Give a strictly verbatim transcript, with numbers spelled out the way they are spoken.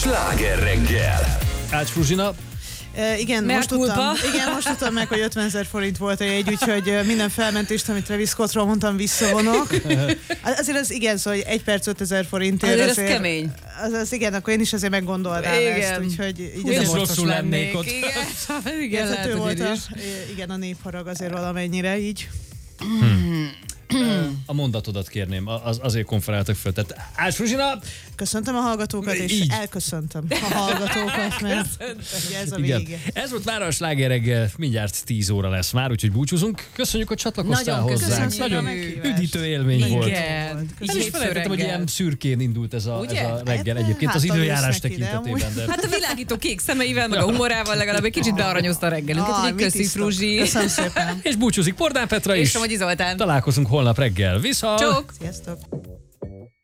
Sláger reggel. Ács Fruzsina. E, igen, most tudtam, igen, most tudtam meg, hogy ötvenezer forint volt a jegy, úgyhogy minden felmentést, amit Travis Scottról mondtam, visszavonok. Azért az igen, szóval egy perc ötezer forintért. Azért, azért ez kemény. Az, az igen, akkor én is azért meggondolnám igen. ezt, úgyhogy így én is rosszul lennék ott. Igen, igen, lehet, volt a, is. igen, a népharag azért valamennyire így. Hmm. A mondatodat kérném, az, azért konferáltak föl. Tehát Ács Fruzsina! Köszöntöm a hallgatókat, és így. elköszöntöm a hallgatókat, mert ez a vége. Igen. Ez volt már a Sláger reggel, mindjárt tíz óra lesz már, úgyhogy búcsúzunk. Köszönjük, hogy csatlakoztál nagyon hozzánk. Nagyon üdítő élmény igen. volt. Igen. Nem is felejtettem, hogy ilyen szürkén indult ez a, ez a reggel egyébként hát, az időjárás tekintetében. De... Hát a világító kék szemeivel, meg a humorával legalább egy kicsit bearanyozta a reggelünket. Ah, köszi, Fruzsi. Köszönöm szépen. És búcsúzik Pordán Petra is. És Somogyi Zoltán. Találkozunk holnap reggel. Viszont! Csók! Sziasztok!